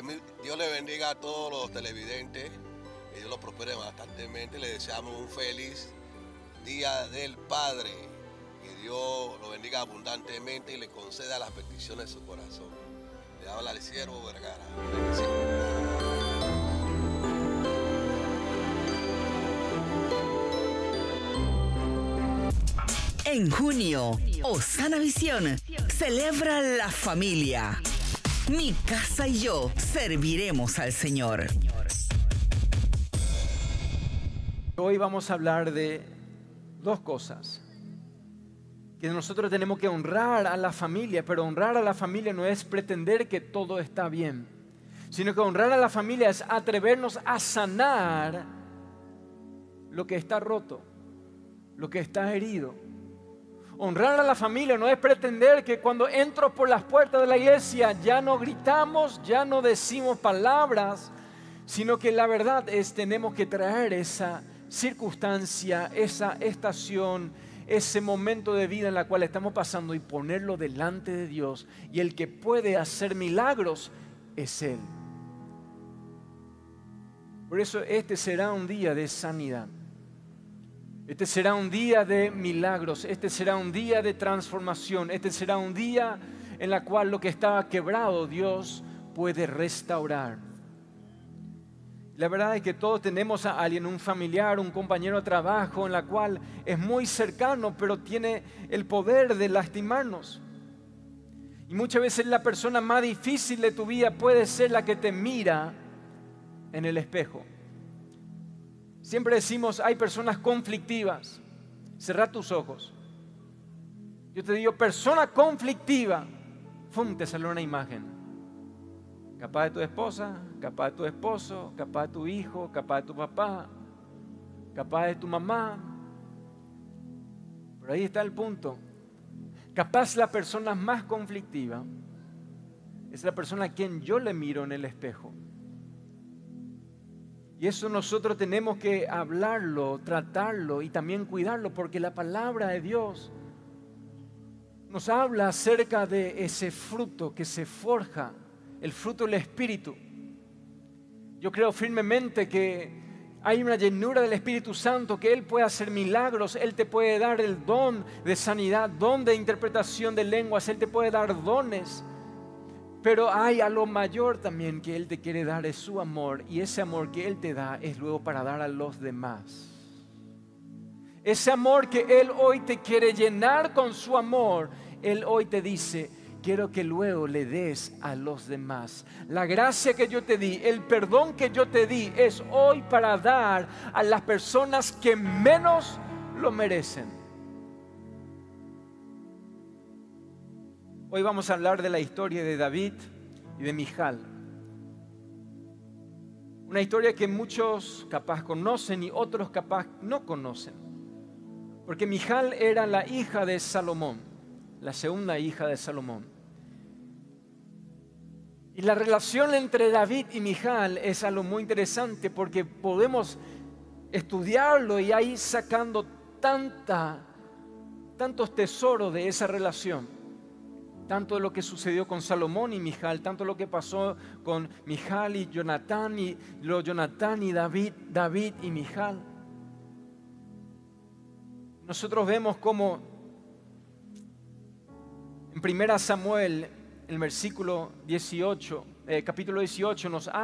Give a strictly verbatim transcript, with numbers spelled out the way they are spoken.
Dios le bendiga a todos los televidentes, que Dios los prospere bastantemente. Le deseamos un feliz Día del Padre. Que Dios lo bendiga abundantemente y le conceda las peticiones de su corazón. Le habla el siervo Vergara. Bendiciones. En junio, Osana Visión celebra la familia. Mi casa y yo serviremos al Señor. Hoy vamos a hablar de dos cosas. Que nosotros tenemos que honrar a la familia, pero honrar a la familia no es pretender que todo está bien, sino que honrar a la familia es atrevernos a sanar lo que está roto, lo que está herido. Honrar a la familia no es pretender que cuando entro por las puertas de la iglesia ya no gritamos, ya no decimos palabras, sino que la verdad es tenemos que traer esa circunstancia, esa estación, ese momento de vida en la cual estamos pasando y ponerlo delante de Dios. Y el que puede hacer milagros es Él. Por eso este será un día de sanidad. Este será un día de milagros, este será un día de transformación, este será un día en el cual lo que estaba quebrado Dios puede restaurar. La verdad es que todos tenemos a alguien, un familiar, un compañero de trabajo en la cual es muy cercano, pero tiene el poder de lastimarnos. Y muchas veces la persona más difícil de tu vida puede ser la que te mira en el espejo. Siempre decimos, hay personas conflictivas. Cerrá tus ojos. Yo te digo, persona conflictiva. ¡Fum! Te salió una imagen. Capaz de tu esposa, capaz de tu esposo, capaz de tu hijo, capaz de tu papá, capaz de tu mamá. Por ahí está el punto. Capaz la persona más conflictiva es la persona a quien yo le miro en el espejo. Y eso nosotros tenemos que hablarlo, tratarlo y también cuidarlo, porque la palabra de Dios nos habla acerca de ese fruto que se forja, el fruto del Espíritu. Yo creo firmemente que hay una llenura del Espíritu Santo, que Él puede hacer milagros, Él te puede dar el don de sanidad, don de interpretación de lenguas, Él te puede dar dones. Pero hay algo mayor también que Él te quiere dar, es su amor. Y ese amor que Él te da es luego para dar a los demás. Ese amor que Él hoy te quiere llenar con su amor, Él hoy te dice, quiero que luego le des a los demás. La gracia que yo te di, el perdón que yo te di, es hoy para dar a las personas que menos lo merecen. Hoy vamos a hablar de la historia de David y de Mijal. Una historia que muchos capaz conocen y otros capaz no conocen. Porque Mijal era la hija de Salomón, la segunda hija de Salomón. Y la relación entre David y Mijal es algo muy interesante porque podemos estudiarlo y ahí sacando tanta, tantos tesoros de esa relación. Tanto de lo que sucedió con Salomón y Mijal, tanto lo que pasó con Mijal y Jonatán, y lo Jonatán y David, David y Mijal. Nosotros vemos cómo en primera Samuel, el versículo dieciocho, eh, capítulo dieciocho, nos habla